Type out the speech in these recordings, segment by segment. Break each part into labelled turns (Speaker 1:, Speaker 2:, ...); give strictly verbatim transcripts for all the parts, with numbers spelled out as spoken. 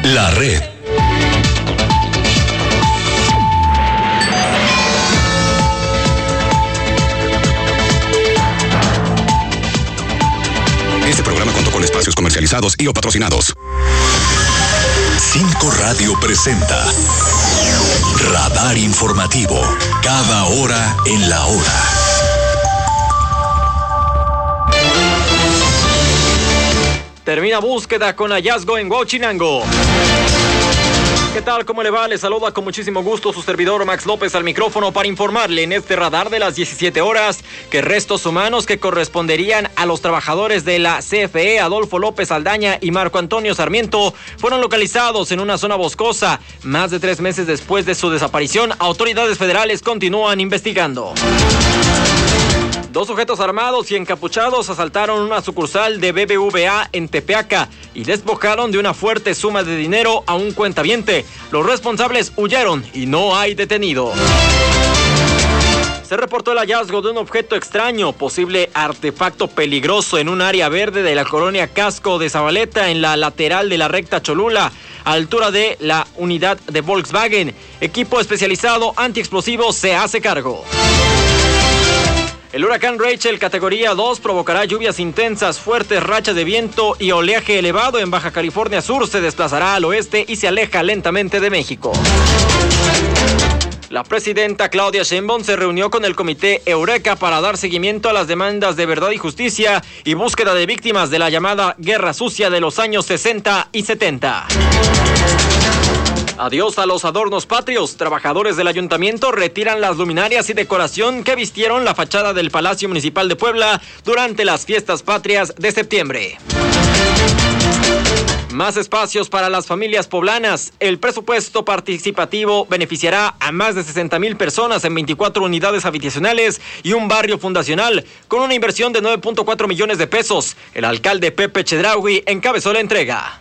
Speaker 1: La Red. Este programa contó con espacios comercializados y o patrocinados. Cinco Radio presenta Radar Informativo. Cada hora en la hora.
Speaker 2: Termina búsqueda con hallazgo en Huachinango. ¿Qué tal? ¿Cómo le va? Le saluda con muchísimo gusto su servidor Max López al micrófono para informarle en este radar de las diecisiete horas que restos humanos que corresponderían a los trabajadores de la C F E, Adolfo López Aldaña y Marco Antonio Sarmiento, fueron localizados en una zona boscosa. Más de tres meses después de su desaparición, autoridades federales continúan investigando. Dos sujetos armados y encapuchados asaltaron una sucursal de B B V A en Tepeaca y despojaron de una fuerte suma de dinero a un cuentaviente. Los responsables huyeron y no hay detenido. Se reportó el hallazgo de un objeto extraño, posible artefacto peligroso en un área verde de la colonia Casco de Zabaleta, en la lateral de la recta Cholula, a altura de la unidad de Volkswagen. Equipo especializado antiexplosivos se hace cargo. El huracán Rachel categoría dos provocará lluvias intensas, fuertes rachas de viento y oleaje elevado en Baja California Sur. Se desplazará al oeste y se aleja lentamente de México. La presidenta Claudia Sheinbaum se reunió con el comité Eureka para dar seguimiento a las demandas de verdad y justicia y búsqueda de víctimas de la llamada Guerra Sucia de los años sesenta y setenta. Adiós a los adornos patrios. Trabajadores del ayuntamiento retiran las luminarias y decoración que vistieron la fachada del Palacio Municipal de Puebla durante las fiestas patrias de septiembre. Más espacios para las familias poblanas. El presupuesto participativo beneficiará a más de sesenta mil personas en veinticuatro unidades habitacionales y un barrio fundacional con una inversión de nueve punto cuatro millones de pesos. El alcalde Pepe Chedraui encabezó la entrega.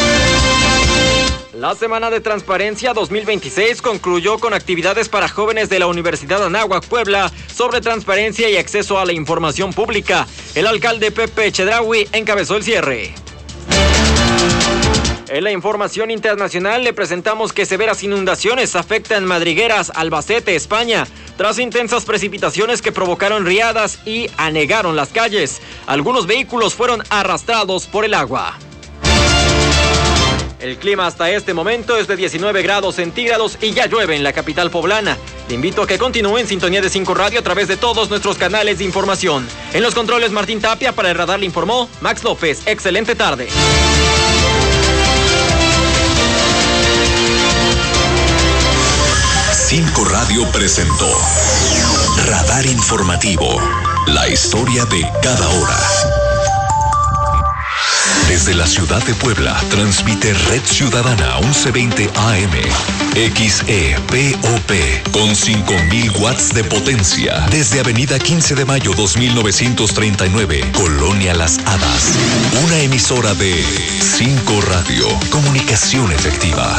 Speaker 2: La Semana de Transparencia dos mil veintiséis concluyó con actividades para jóvenes de la Universidad Anáhuac Puebla sobre transparencia y acceso a la información pública. El alcalde Pepe Chedraui encabezó el cierre. En la información internacional le presentamos que severas inundaciones afectan madrigueras, Albacete, España, tras intensas precipitaciones que provocaron riadas y anegaron las calles. Algunos vehículos fueron arrastrados por el agua. El clima hasta este momento es de diecinueve grados centígrados y ya llueve en la capital poblana. Le invito a que continúe en sintonía de cinco Radio a través de todos nuestros canales de información. En los controles Martín Tapia, para el radar le informó Max López. Excelente tarde.
Speaker 1: cinco Radio presentó Radar Informativo. La historia de cada hora. Desde la ciudad de Puebla, transmite Red Ciudadana once veinte A M, X E P O P, con cinco mil watts de potencia. Desde Avenida quince de mayo dos mil novecientos treinta y nueve, Colonia Las Hadas. Una emisora de cinco Radio, comunicación efectiva.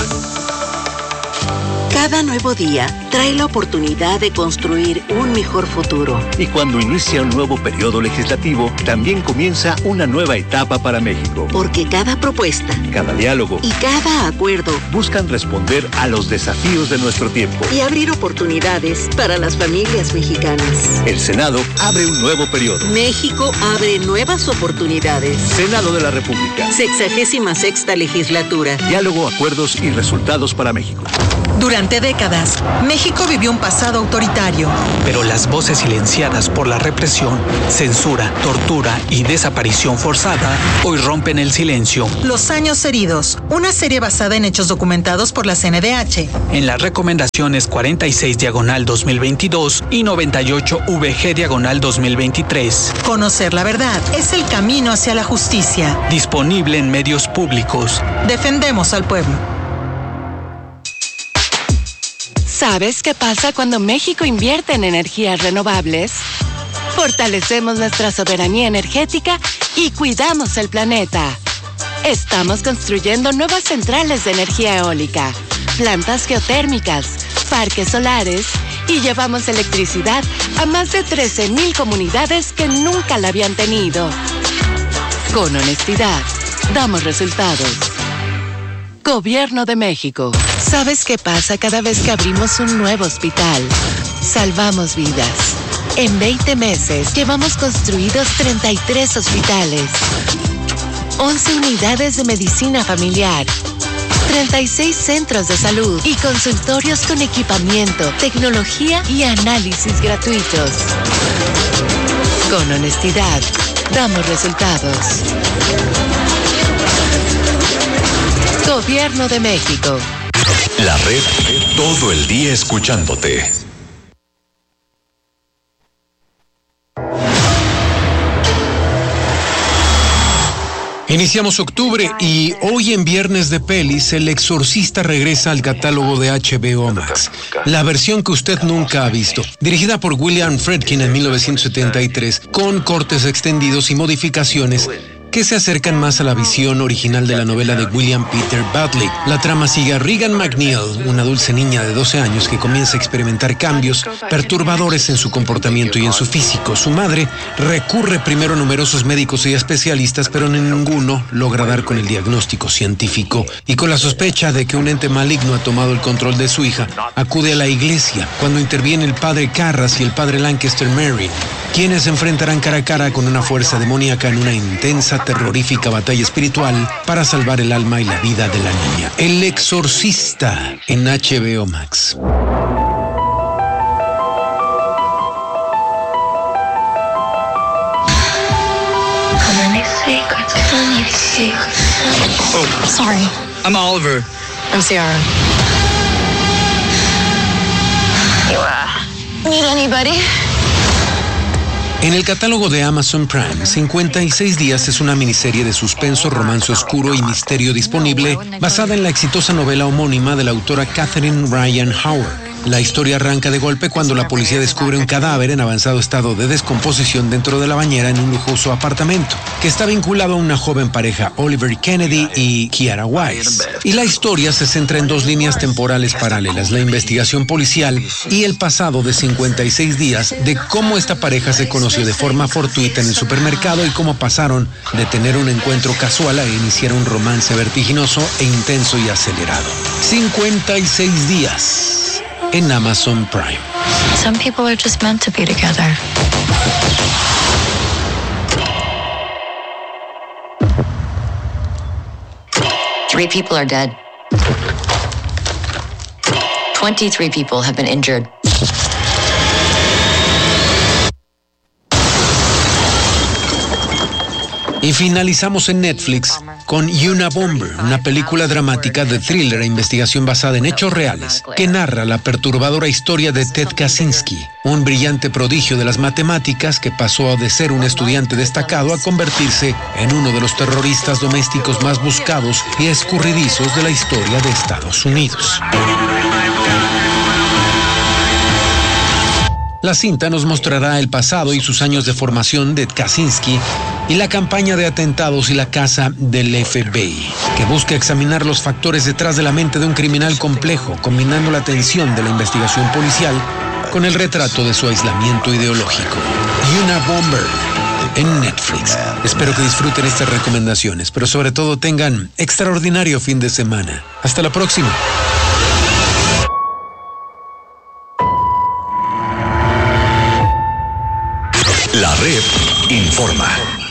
Speaker 3: Cada nuevo día trae la oportunidad de construir un mejor futuro.
Speaker 4: Y cuando inicia un nuevo periodo legislativo, también comienza una nueva etapa para México.
Speaker 3: Porque cada propuesta,
Speaker 4: cada diálogo
Speaker 3: y cada acuerdo
Speaker 4: buscan responder a los desafíos de nuestro tiempo
Speaker 3: y abrir oportunidades para las familias mexicanas.
Speaker 4: El Senado abre un nuevo periodo.
Speaker 3: México abre nuevas oportunidades.
Speaker 4: Senado de la República.
Speaker 3: Sexagésima sexta legislatura.
Speaker 4: Diálogo, acuerdos y resultados para México.
Speaker 5: Durante décadas, México vivió un pasado autoritario.
Speaker 6: Pero las voces silenciadas por la represión, censura, tortura y desaparición forzada hoy rompen el silencio.
Speaker 5: Los años heridos, una serie basada en hechos documentados por la C N D H.
Speaker 6: En las recomendaciones cuarenta y seis diagonal dos mil veintidós y noventa y ocho V G diagonal dos mil veintitrés.
Speaker 5: Conocer la verdad es el camino hacia la justicia.
Speaker 6: Disponible en medios públicos.
Speaker 5: Defendemos al pueblo.
Speaker 7: ¿Sabes qué pasa cuando México invierte en energías renovables? Fortalecemos nuestra soberanía energética y cuidamos el planeta. Estamos construyendo nuevas centrales de energía eólica, plantas geotérmicas, parques solares y llevamos electricidad a más de trece mil comunidades que nunca la habían tenido. Con honestidad, damos resultados. Gobierno de México. ¿Sabes qué pasa cada vez que abrimos un nuevo hospital? Salvamos vidas. En veinte meses llevamos construidos treinta y tres hospitales, once unidades de medicina familiar, treinta y seis centros de salud y consultorios con equipamiento, tecnología y análisis gratuitos. Con honestidad, damos resultados. Gobierno de México.
Speaker 1: La red, todo el día escuchándote.
Speaker 8: Iniciamos octubre y hoy en Viernes de Pelis, El Exorcista regresa al catálogo de H B O Max. La versión que usted nunca ha visto. Dirigida por William Friedkin en mil novecientos setenta y tres, con cortes extendidos y modificaciones que se acercan más a la visión original de la novela de William Peter Bradley. La trama sigue a Regan MacNeil, una dulce niña de doce años que comienza a experimentar cambios perturbadores en su comportamiento y en su físico. Su madre recurre primero a numerosos médicos y especialistas, pero ninguno logra dar con el diagnóstico científico. Y con la sospecha de que un ente maligno ha tomado el control de su hija, acude a la iglesia, cuando interviene el padre Carras y el padre Lancaster Mary, quienes se enfrentarán cara a cara con una fuerza demoníaca en una intensa, terrorífica batalla espiritual para salvar el alma y la vida de la niña. El Exorcista en H B O Max.
Speaker 9: Oh, sorry. I'm Oliver. I'm Ciara. You, uh, need anybody?
Speaker 8: En el catálogo de Amazon Prime, cincuenta y seis días es una miniserie de suspenso, romance oscuro y misterio disponible basada en la exitosa novela homónima de la autora Catherine Ryan Howard. La historia arranca de golpe cuando la policía descubre un cadáver en avanzado estado de descomposición dentro de la bañera en un lujoso apartamento, que está vinculado a una joven pareja, Oliver Kennedy y Kiara Weiss. Y la historia se centra en dos líneas temporales paralelas, la investigación policial y el pasado de cincuenta y seis días de cómo esta pareja se conoció de forma fortuita en el supermercado y cómo pasaron de tener un encuentro casual a iniciar un romance vertiginoso e intenso y acelerado. cincuenta y seis días. En Amazon Prime.
Speaker 9: Some people are just meant to be together. Three people are dead. Twenty-three people have been injured.
Speaker 8: Y finalizamos en Netflix con Unabomber, una película dramática de thriller e investigación basada en hechos reales, que narra la perturbadora historia de Ted Kaczynski, un brillante prodigio de las matemáticas que pasó de ser un estudiante destacado a convertirse en uno de los terroristas domésticos más buscados y escurridizos de la historia de Estados Unidos. La cinta nos mostrará el pasado y sus años de formación de Kaczynski y la campaña de atentados y la caza del F B I, que busca examinar los factores detrás de la mente de un criminal complejo, combinando la tensión de la investigación policial con el retrato de su aislamiento ideológico. Unabomber en Netflix. Espero que disfruten estas recomendaciones, pero sobre todo tengan extraordinario fin de semana. Hasta la próxima.
Speaker 1: La red informa.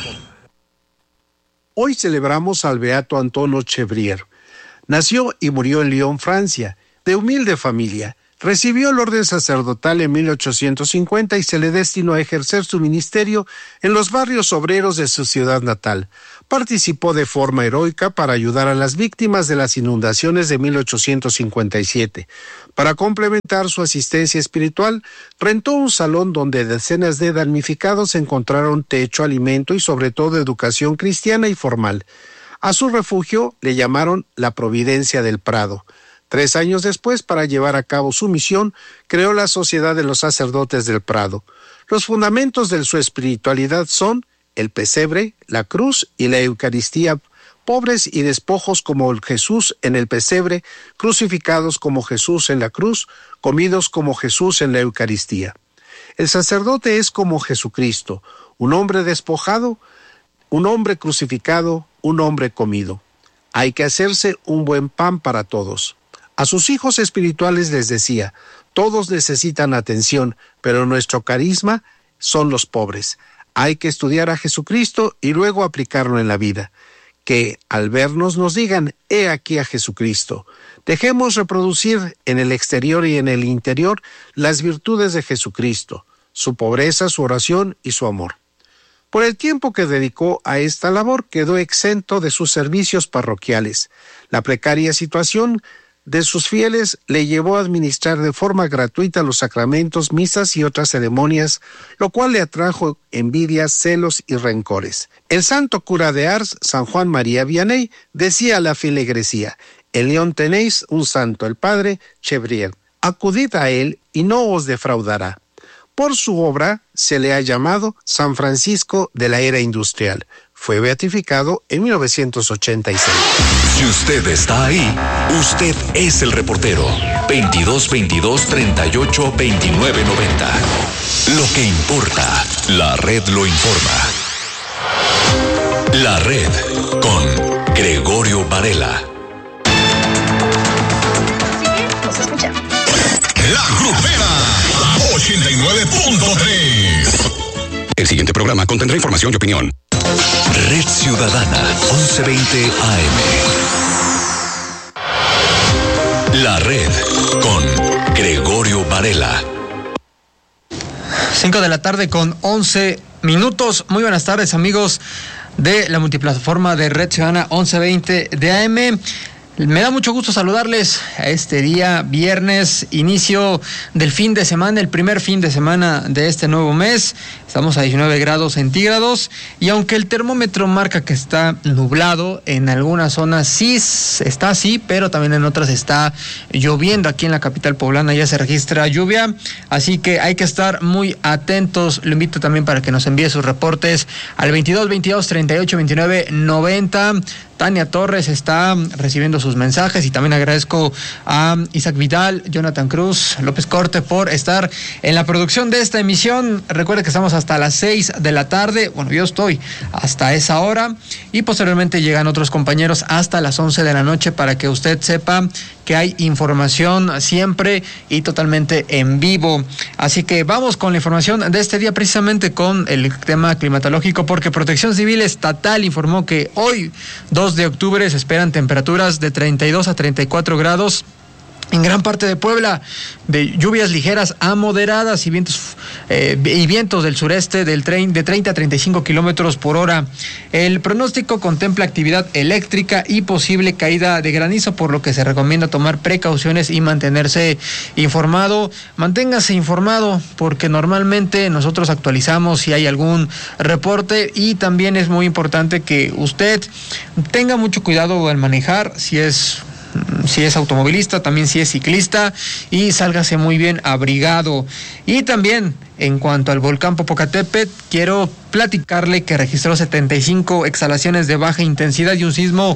Speaker 10: Hoy celebramos al beato Antoine Chevrier. Nació y murió en Lyon, Francia, de humilde familia. Recibió el orden sacerdotal en mil ochocientos cincuenta y se le destinó a ejercer su ministerio en los barrios obreros de su ciudad natal. Participó de forma heroica para ayudar a las víctimas de las inundaciones de mil ochocientos cincuenta y siete. Para complementar su asistencia espiritual, rentó un salón donde decenas de damnificados encontraron techo, alimento y sobre todo educación cristiana y formal. A su refugio le llamaron la Providencia del Prado. Tres años después, para llevar a cabo su misión, creó la Sociedad de los Sacerdotes del Prado. Los fundamentos de su espiritualidad son el pesebre, la cruz y la Eucaristía, pobres y despojos como Jesús en el pesebre, crucificados como Jesús en la cruz, comidos como Jesús en la Eucaristía. El sacerdote es como Jesucristo, un hombre despojado, un hombre crucificado, un hombre comido. Hay que hacerse un buen pan para todos. A sus hijos espirituales les decía, todos necesitan atención, pero nuestro carisma son los pobres. Hay que estudiar a Jesucristo y luego aplicarlo en la vida. Que al vernos nos digan, he aquí a Jesucristo. Dejemos reproducir en el exterior y en el interior las virtudes de Jesucristo, su pobreza, su oración y su amor. Por el tiempo que dedicó a esta labor, quedó exento de sus servicios parroquiales. La precaria situación de sus fieles le llevó a administrar de forma gratuita los sacramentos, misas y otras ceremonias, lo cual le atrajo envidias, celos y rencores. El santo cura de Ars, San Juan María Vianney, decía a la feligresía, en León tenéis un santo, el padre Chevrier. Acudid a él y no os defraudará. Por su obra se le ha llamado San Francisco de la era industrial. Fue beatificado en mil novecientos ochenta y seis.
Speaker 1: Si usted está ahí, usted es el reportero. veintidós veintidós treinta y ocho veintinueve noventa. Lo que importa, la red lo informa. La red con Gregorio Varela.
Speaker 11: Nos escucha.
Speaker 12: La Grupera ochenta y nueve punto tres.
Speaker 13: El siguiente programa contendrá información y opinión.
Speaker 1: Red Ciudadana once veinte A M. La red con Gregorio Varela.
Speaker 14: cinco de la tarde con once minutos. Muy buenas tardes, amigos de la multiplataforma de Red Ciudadana once veinte de A M. Me da mucho gusto saludarles a este día, viernes, inicio del fin de semana, el primer fin de semana de este nuevo mes. Estamos a diecinueve grados centígrados y aunque el termómetro marca que está nublado, en algunas zonas sí está así, pero también en otras está lloviendo. Aquí en la capital poblana ya se registra lluvia, así que hay que estar muy atentos. Lo invito también para que nos envíe sus reportes al veintidós veintidós treinta y ocho veintinueve noventa. Tania Torres está recibiendo sus mensajes y también agradezco a Isaac Vidal, Jonathan Cruz, López Corte por estar en la producción de esta emisión. Recuerde que estamos hasta las seis de la tarde, bueno, yo estoy hasta esa hora y posteriormente llegan otros compañeros hasta las once de la noche para que usted sepa que hay información siempre y totalmente en vivo. Así que vamos con la información de este día, precisamente con el tema climatológico, porque Protección Civil Estatal informó que hoy, dos de octubre, se esperan temperaturas de treinta y dos a treinta y cuatro grados en gran parte de Puebla, de lluvias ligeras a moderadas y vientos eh, y vientos del sureste del tren de treinta a treinta y cinco kilómetros por hora. El pronóstico contempla actividad eléctrica y posible caída de granizo, por lo que se recomienda tomar precauciones y mantenerse informado. Manténgase informado porque normalmente nosotros actualizamos si hay algún reporte y también es muy importante que usted tenga mucho cuidado al manejar, si es si es automovilista, también si es ciclista, y sálgase muy bien abrigado. Y también en cuanto al volcán Popocatépetl, quiero platicarle que registró setenta y cinco exhalaciones de baja intensidad y un sismo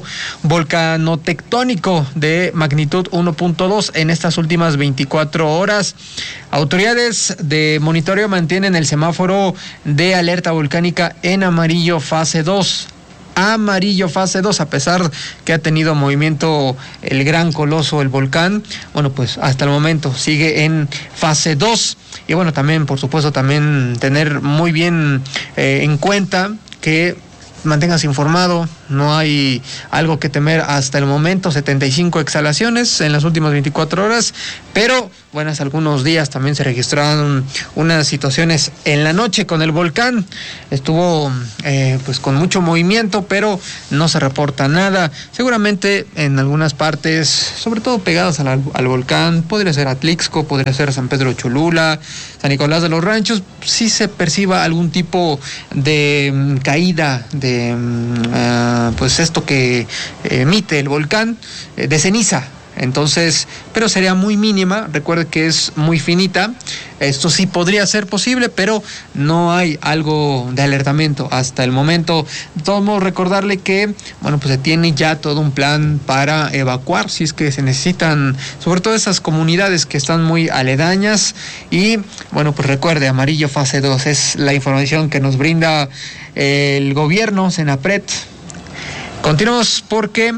Speaker 14: volcanotectónico de magnitud uno punto dos en estas últimas veinticuatro horas. Autoridades de monitoreo mantienen el semáforo de alerta volcánica en amarillo fase dos. Amarillo fase dos, a pesar que ha tenido movimiento el gran coloso, el volcán, bueno, pues hasta el momento sigue en fase dos. Y bueno, también, por supuesto, también tener muy bien eh, en cuenta que manténgase informado, no hay algo que temer hasta el momento. Setenta y cinco exhalaciones en las últimas veinticuatro horas, pero buenas, algunos días también se registraron unas situaciones en la noche con el volcán. Estuvo eh, pues con mucho movimiento, pero no se reporta nada. Seguramente en algunas partes, sobre todo pegadas al, al volcán, podría ser Atlixco, podría ser San Pedro Cholula, San Nicolás de los Ranchos, sí se perciba algún tipo de um, caída de uh, pues esto que emite el volcán, eh, de ceniza. Entonces, pero sería muy mínima. Recuerde que es muy finita. Esto sí podría ser posible, pero no hay algo de alertamiento hasta el momento. De todos modos, recordarle que, bueno, pues se tiene ya todo un plan para evacuar, si es que se necesitan, sobre todo esas comunidades que están muy aledañas. Y, bueno, pues recuerde, amarillo fase dos es la información que nos brinda el gobierno, Senapred. Continuamos porque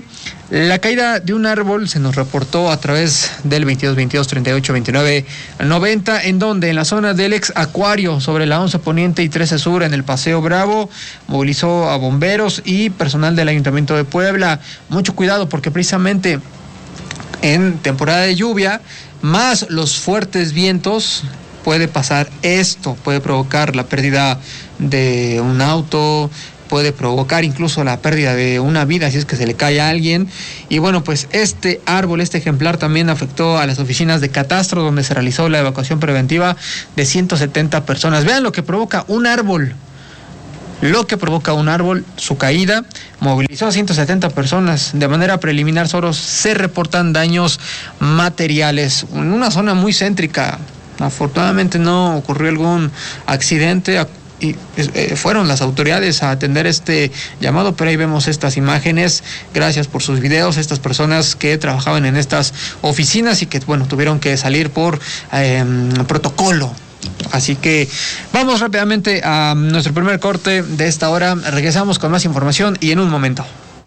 Speaker 14: La caída de un árbol se nos reportó a través del veintidós veintidós treinta y ocho veintinueve noventa, en donde en la zona del ex acuario sobre la once Poniente y trece Sur en el Paseo Bravo, movilizó a bomberos y personal del Ayuntamiento de Puebla. Mucho cuidado porque precisamente en temporada de lluvia, más los fuertes vientos, puede pasar esto, puede provocar la pérdida de un auto, puede provocar incluso la pérdida de una vida si es que se le cae a alguien. Y bueno, pues este árbol, este ejemplar también afectó a las oficinas de catastro donde se realizó la evacuación preventiva de ciento setenta personas. Vean lo que provoca un árbol. Lo que provoca un árbol, su caída, movilizó a ciento setenta personas. De manera preliminar solo se reportan daños materiales en una zona muy céntrica. Afortunadamente no ocurrió algún accidente y eh, fueron las autoridades a atender este llamado, pero ahí vemos estas imágenes. Gracias por sus videos, estas personas que trabajaban en estas oficinas y que, bueno, tuvieron que salir por eh, protocolo. Así que vamos rápidamente a nuestro primer corte de esta hora. Regresamos con más información y en un momento.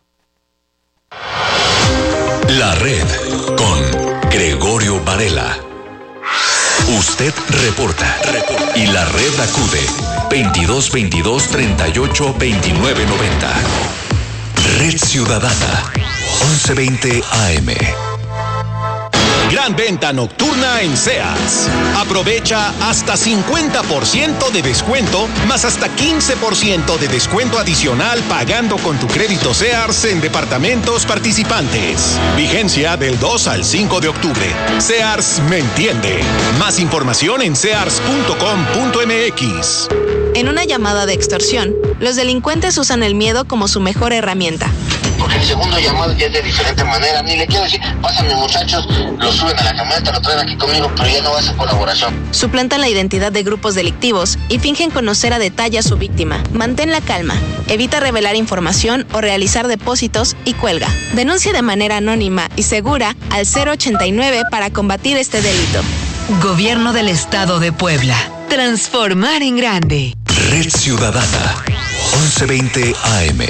Speaker 1: La red con Gregorio Varela. Usted reporta y la red acude veintidós veintidós treinta y ocho veintinueve noventa. Red Ciudadana once veinte A M.
Speaker 15: Gran venta nocturna en Sears. Aprovecha hasta cincuenta por ciento de descuento, más hasta quince por ciento de descuento adicional pagando con tu crédito Sears en departamentos participantes. Vigencia del dos al cinco de octubre. Sears me entiende. Más información en sears punto com punto m x.
Speaker 16: En una llamada de extorsión, los delincuentes usan el miedo como su mejor herramienta.
Speaker 17: Porque el segundo llamado ya es de diferente manera. Ni le quiero decir, pásame muchachos, lo suben a la camioneta, lo traen aquí conmigo, pero ya no va a ser colaboración.
Speaker 16: Suplantan la identidad de grupos delictivos y fingen conocer a detalle a su víctima. Mantén la calma, evita revelar información o realizar depósitos y cuelga. Denuncia de manera anónima y segura al cero ochenta y nueve para combatir este delito.
Speaker 18: Gobierno del Estado de Puebla. Transformar en grande.
Speaker 1: Red Ciudadana once veinte A M.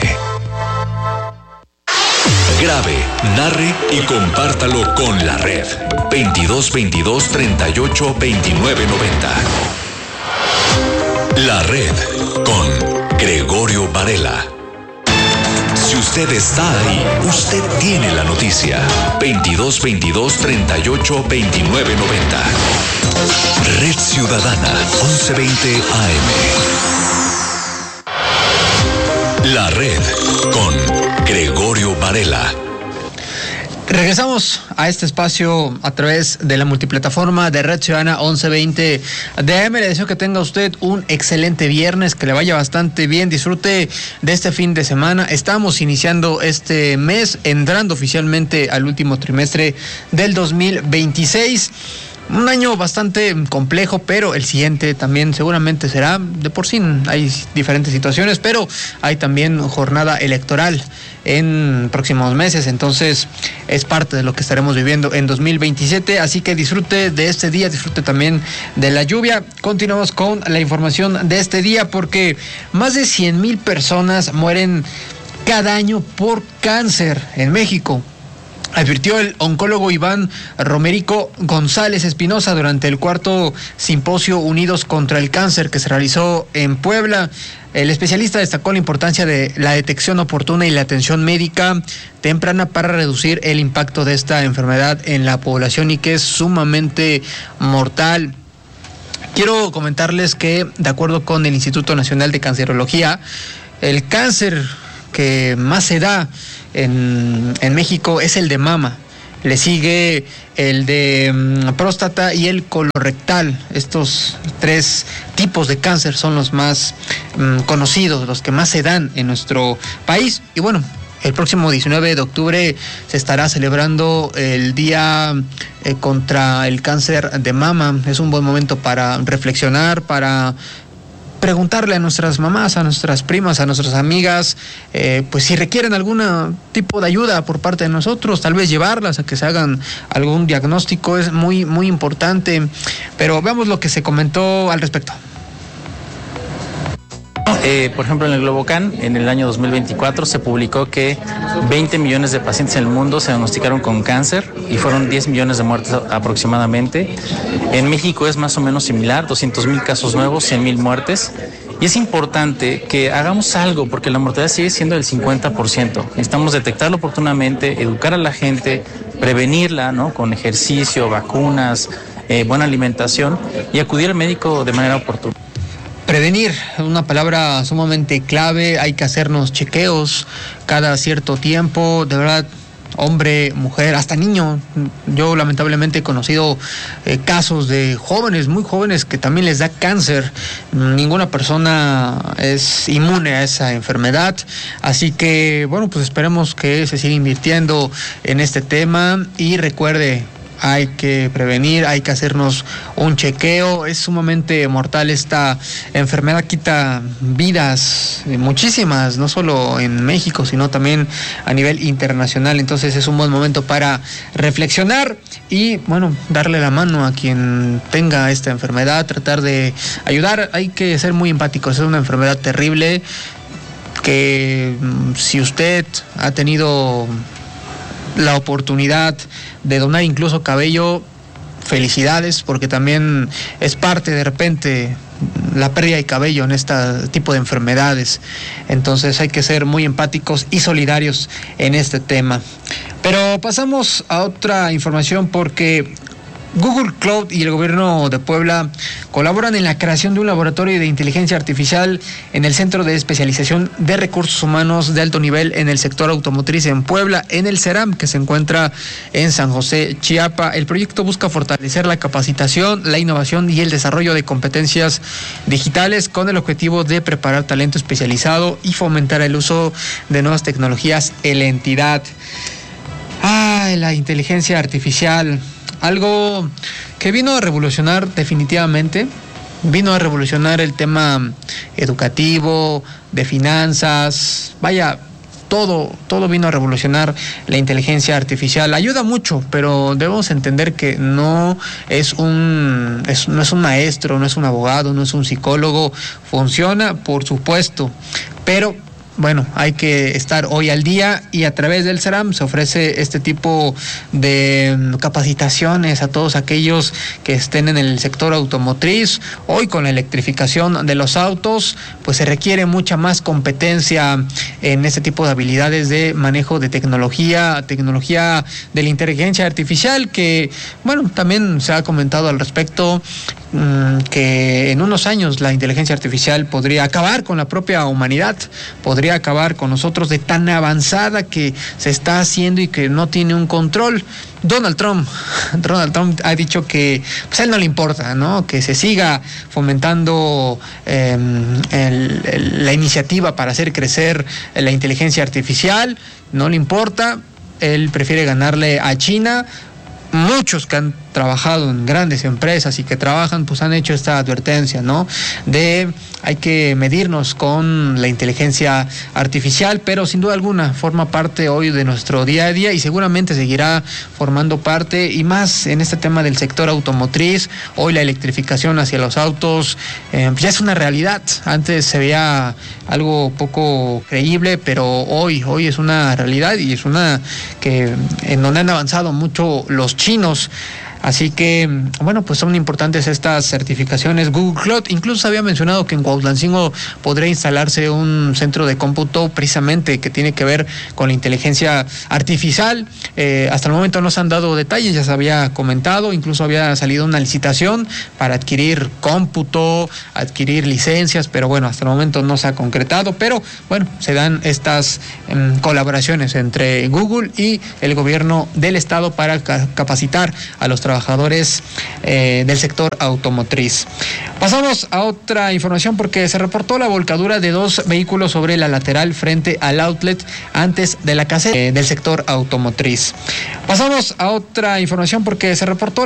Speaker 1: Grabe, narre y compártalo con la red. veintidós veintidós treinta y ocho veintinueve noventa. La red con Gregorio Varela. Si usted está ahí, usted tiene la noticia. veintidós veintidós treinta y ocho veintinueve noventa. Red Ciudadana once veinte A M. La red con Gregorio Varela.
Speaker 14: Regresamos a este espacio a través de la multiplataforma de Red Ciudadana once veinte D M. Le deseo que tenga usted un excelente viernes, que le vaya bastante bien, disfrute de este fin de semana. Estamos iniciando este mes, entrando oficialmente al último trimestre del dos mil veintiséis. Un año bastante complejo, pero el siguiente también seguramente será. De por sí hay diferentes situaciones, pero hay también jornada electoral en próximos meses, entonces es parte de lo que estaremos viviendo en dos mil veintisiete, así que disfrute de este día, disfrute también de la lluvia. Continuamos con la información de este día, porque más de cien mil personas mueren cada año por cáncer en México. Advirtió el oncólogo Iván Romerico González Espinosa durante el cuarto simposio Unidos contra el Cáncer que se realizó en Puebla. El especialista destacó la importancia de la detección oportuna y la atención médica temprana para reducir el impacto de esta enfermedad en la población y que es sumamente mortal. Quiero comentarles que, de acuerdo con el Instituto Nacional de Cancerología, el cáncer que más se da en, en México es el de mama. Le sigue el de um, próstata y el colorectal. Estos tres tipos de cáncer son los más um, conocidos, los que más se dan en nuestro país. Y bueno, el próximo diecinueve de octubre se estará celebrando el Día eh, contra el Cáncer de Mama. Es un buen momento para reflexionar, para preguntarle a nuestras mamás, a nuestras primas, a nuestras amigas, eh, pues si requieren algún tipo de ayuda por parte de nosotros, tal vez llevarlas a que se hagan algún diagnóstico, es muy, muy importante. Pero veamos lo que se comentó al respecto.
Speaker 19: Eh, por ejemplo, en el Globocan, en el año dos mil veinticuatro, se publicó que veinte millones de pacientes en el mundo se diagnosticaron con cáncer y fueron diez millones de muertes aproximadamente. En México es más o menos similar, doscientos mil casos nuevos, cien mil muertes. Y es importante que hagamos algo porque la mortalidad sigue siendo del cincuenta por ciento. Necesitamos detectarlo oportunamente, educar a la gente, prevenirla, ¿no? Con ejercicio, vacunas, eh, buena alimentación y acudir al médico de manera oportuna.
Speaker 14: Prevenir, una palabra sumamente clave, hay que hacernos chequeos cada cierto tiempo, de verdad, hombre, mujer, hasta niño. Yo lamentablemente he conocido eh, casos de jóvenes, muy jóvenes, que también les da cáncer. Ninguna persona es inmune a esa enfermedad, así que bueno, pues esperemos que se siga invirtiendo en este tema y recuerde, hay que prevenir, hay que hacernos un chequeo. Es sumamente mortal esta enfermedad, quita vidas, muchísimas, no solo en México, sino también a nivel internacional. Entonces es un buen momento para reflexionar y, bueno, darle la mano a quien tenga esta enfermedad, tratar de ayudar. Hay que ser muy empáticos, es una enfermedad terrible que si usted ha tenido la oportunidad de donar incluso cabello, felicidades, porque también es parte de repente la pérdida de cabello en este tipo de enfermedades. Entonces hay que ser muy empáticos y solidarios en este tema. Pero pasamos a otra información porque Google Cloud y el gobierno de Puebla colaboran en la creación de un laboratorio de inteligencia artificial en el Centro de Especialización de Recursos Humanos de Alto Nivel en el sector automotriz en Puebla, en el CERAM, que se encuentra en San José, Chiapa. El proyecto busca fortalecer la capacitación, la innovación y el desarrollo de competencias digitales con el objetivo de preparar talento especializado y fomentar el uso de nuevas tecnologías en la entidad. Ah, la inteligencia artificial. Algo que vino a revolucionar definitivamente, vino a revolucionar el tema educativo, de finanzas, vaya, todo, todo vino a revolucionar la inteligencia artificial. Ayuda mucho, pero debemos entender que no es un, es, no es un maestro, no es un abogado, no es un psicólogo. Funciona, por supuesto, pero bueno, hay que estar hoy al día y a través del CERAM se ofrece este tipo de capacitaciones a todos aquellos que estén en el sector automotriz. Hoy con la electrificación de los autos, pues se requiere mucha más competencia en este tipo de habilidades de manejo de tecnología, tecnología de la inteligencia artificial, que bueno, también se ha comentado al respecto que en unos años la inteligencia artificial podría acabar con la propia humanidad, podría acabar con nosotros de tan avanzada que se está haciendo y que no tiene un control. Donald Trump, Donald Trump ha dicho que pues a él no le importa, ¿no? Que se siga fomentando eh, el, el, la iniciativa para hacer crecer la inteligencia artificial, no le importa, él prefiere ganarle a China. Muchos que han trabajado en grandes empresas y que trabajan, pues han hecho esta advertencia, ¿no? De hay que medirnos con la inteligencia artificial, pero sin duda alguna forma parte hoy de nuestro día a día y seguramente seguirá formando parte, y más en este tema del sector automotriz. Hoy la electrificación hacia los autos eh, ya es una realidad. Antes se veía algo poco creíble, pero hoy, hoy es una realidad y es una que en donde han avanzado mucho los chinos. Así que, bueno, pues son importantes estas certificaciones. Google Cloud incluso había mencionado que en Cuautlancingo podría instalarse un centro de cómputo precisamente que tiene que ver con la inteligencia artificial. Eh, hasta el momento no se han dado detalles, ya se había comentado, incluso había salido una licitación para adquirir cómputo, adquirir licencias, pero bueno, hasta el momento no se ha concretado. Pero bueno, se dan estas eh, colaboraciones entre Google y el gobierno del estado para ca- capacitar a los trabajadores trabajadores eh, del sector automotriz. Pasamos a otra información porque se reportó la volcadura de dos vehículos sobre la lateral frente al outlet antes de la caseta eh, del sector automotriz. Pasamos a otra información porque se reportó